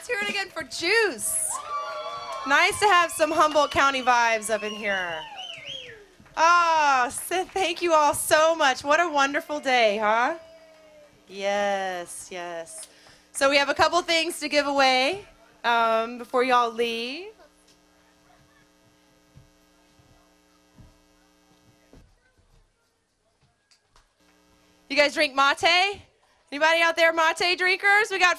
Let's hear it again for Juice. Nice to have some Humboldt County vibes up in here. Oh, thank you all so much. What a wonderful day, huh? Yes, yes. So we have a couple things to give away before y'all leave. You guys drink mate? Anybody out there mate drinkers? We got